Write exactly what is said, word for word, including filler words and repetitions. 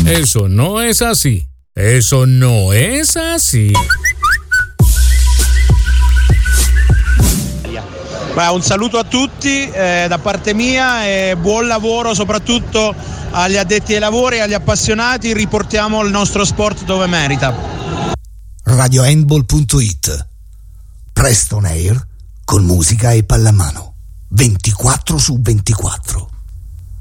Eso no es así. Eso no es así. Beh, un saluto a tutti eh, da parte mia e buon lavoro soprattutto agli addetti ai lavori e agli appassionati. Riportiamo il nostro sport dove merita. radio handball punto it. Presto on air con musica e pallamano ventiquattro su ventiquattro.